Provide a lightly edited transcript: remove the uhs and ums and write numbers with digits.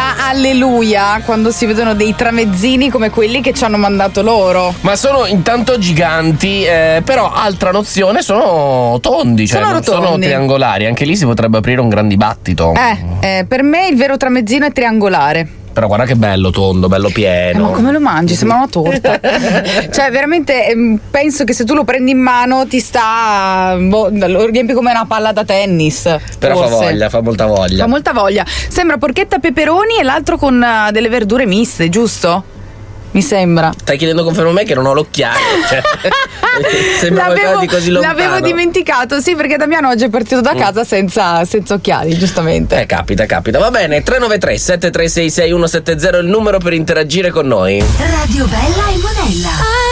fa alleluia quando si vedono dei tramezzini come quelli che ci hanno mandato loro. Ma sono intanto giganti, però altra nozione, sono tondi, cioè Sono non sono rotondi. triangolari. Anche lì si potrebbe aprire un gran dibattito. Per me il vero tramezzino è triangolare. Però guarda che bello tondo, bello pieno. Ma come lo mangi? Sembra una torta. Cioè veramente penso che se tu lo prendi in mano ti sta, lo riempi come una palla da tennis. Però forse. fa molta voglia. Fa molta voglia. Sembra porchetta peperoni e l'altro con delle verdure miste, giusto? Mi sembra. Stai chiedendo conferma a me che non ho l'occhiale. Cioè, sembra qualcosa di così lontano. L'avevo dimenticato, sì, perché Damiano oggi è partito da casa senza occhiali, giustamente. Capita. Va bene, 393 7366 170 è il numero per interagire con noi. Radio Bella e Monella.